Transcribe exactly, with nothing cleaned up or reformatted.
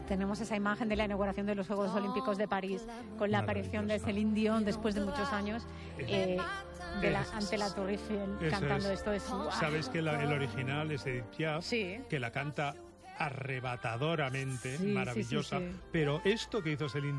tenemos esa imagen de la inauguración de los Juegos Olímpicos de París con la aparición de Céline Dion después de muchos años eh, de la, ante la Torre Eiffel cantando es. esto. Es, wow. Sabes que la, el original es Edith Piaf, sí. que la canta arrebatadoramente, sí, maravillosa, sí, sí, sí. pero esto que hizo Céline